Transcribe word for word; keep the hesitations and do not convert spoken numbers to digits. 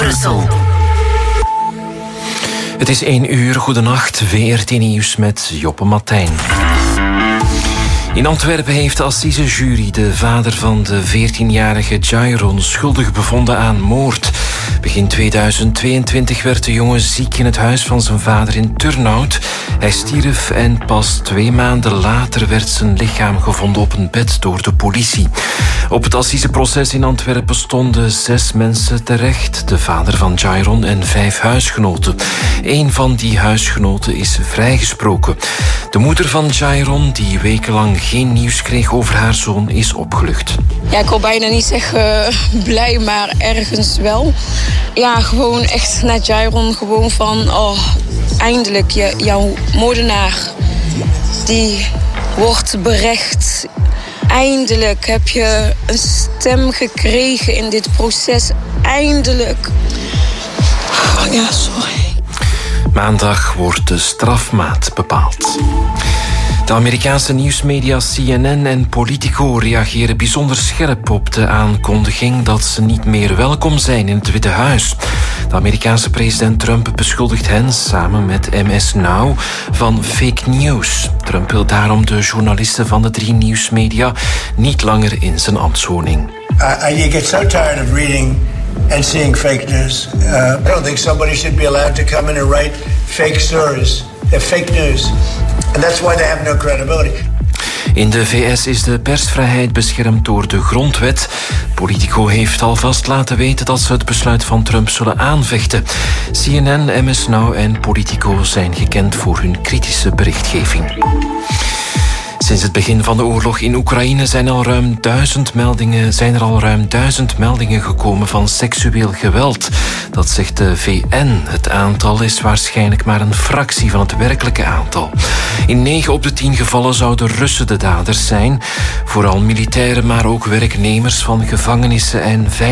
Brussel. Het is één uur, goedenacht, V R T Nieuws met Joppe Martijn. In Antwerpen heeft de assisejury de vader van de veertienjarige Jairon schuldig bevonden aan moord. Begin tweeduizend tweeëntwintig werd de jongen ziek in het huis van zijn vader in Turnhout. Hij stierf en pas twee maanden later werd zijn lichaam gevonden op een bed door de politie. Op het assiseproces in Antwerpen stonden zes mensen terecht. De vader van Jairon en vijf huisgenoten. Eén van die huisgenoten is vrijgesproken. De moeder van Jairon, die wekenlang geen nieuws kreeg over haar zoon, is opgelucht. Ja, ik wil bijna niet zeggen blij, maar ergens wel. Ja, gewoon echt naar Jairon, gewoon van, oh, eindelijk, je, jouw moordenaar, die wordt berecht. Eindelijk heb je een stem gekregen in dit proces. Eindelijk. Oh, ja, sorry. Maandag wordt de strafmaat bepaald. De Amerikaanse nieuwsmedia C N N en Politico reageren bijzonder scherp op de aankondiging dat ze niet meer welkom zijn in het Witte Huis. De Amerikaanse president Trump beschuldigt hen samen met M S Now van fake news. Trump wil daarom de journalisten van de drie nieuwsmedia niet langer in zijn ambtswoning. Uh, you get so tired of reading and seeing fake news. Uh, I don't think somebody should be allowed to come in and write fake stories. They're fake news. And that's why they have no credibility. In de V S is de persvrijheid beschermd door de grondwet. Politico heeft alvast laten weten dat ze het besluit van Trump zullen aanvechten. C N N, M S Now en Politico zijn gekend voor hun kritische berichtgeving. Sinds het begin van de oorlog in Oekraïne zijn, al ruim duizend meldingen, zijn er al ruim duizend meldingen gekomen van seksueel geweld. Dat zegt de V N. Het aantal is waarschijnlijk maar een fractie van het werkelijke aantal. In negen op de tien gevallen zouden Russen de daders zijn. Vooral militairen, maar ook werknemers van gevangenissen en